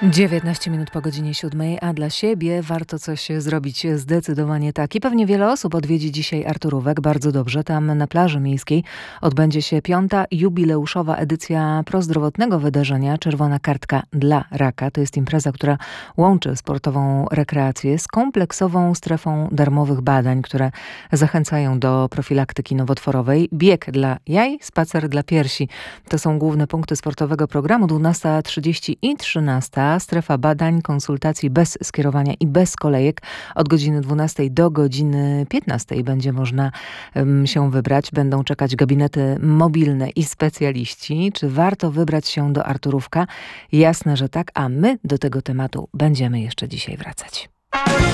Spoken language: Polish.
19 minut po godzinie 7, a dla siebie warto coś zrobić zdecydowanie tak. I pewnie wiele osób odwiedzi dzisiaj Arturówek. Bardzo dobrze. Tam na plaży miejskiej odbędzie się 5. jubileuszowa edycja prozdrowotnego wydarzenia Czerwona kartka dla raka. To jest impreza, która łączy sportową rekreację z kompleksową strefą darmowych badań, które zachęcają do profilaktyki nowotworowej. Bieg dla jaj, spacer dla piersi. To są główne punkty sportowego programu. 12:30 i 13:00. Strefa badań, konsultacji bez skierowania i bez kolejek. Od godziny 12 do godziny 15 będzie można się wybrać. Będą czekać gabinety mobilne i specjaliści. Czy warto wybrać się do Arturówka? Jasne, że tak, a my do tego tematu będziemy jeszcze dzisiaj wracać.